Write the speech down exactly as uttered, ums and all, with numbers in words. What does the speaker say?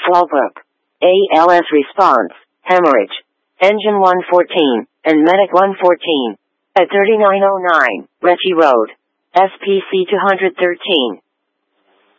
Fallbrook. A L S response, hemorrhage. Engine one fourteen, and Medic one fourteen. At thirty-nine oh nine, Ritchie Road. S P C two thirteen.